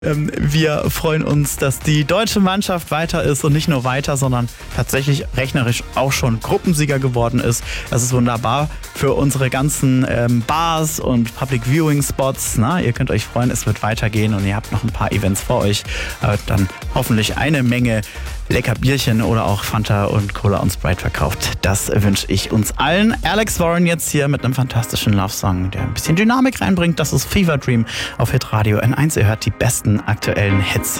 Wir freuen uns, dass die deutsche Mannschaft weiter ist und nicht nur weiter, sondern tatsächlich rechnerisch auch schon Gruppensieger geworden ist. Das ist wunderbar für unsere ganzen Bars und Public Viewing Spots. Ihr könnt euch freuen, es wird weitergehen und ihr habt noch ein paar Events vor euch. Dann hoffentlich eine Menge lecker Bierchen oder auch Fanta und Cola und Sprite verkauft. Das wünsche ich uns allen. Alex Warren jetzt hier mit einem fantastischen Love-Song, der ein bisschen Dynamik reinbringt. Das ist Fever Dream auf Hitradio N1. Ihr hört die besten aktuellen Hits.